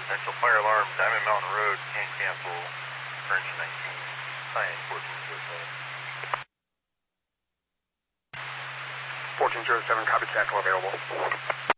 Potential fire alarm, Diamond Mountain Road, can cancel, for engine 19, Cyan 1407. 1407, copy, tackle available.